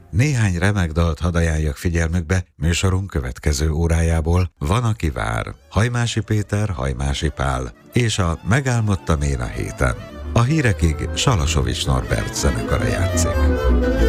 Néhány remek dalt hadd ajánljak figyelmükbe műsorunk következő órájából. Van, aki vár, Hajmási Péter, Hajmási Pál és a Megálmodtam én a héten. A hírekig Salasovics Norbert zenekara játszik.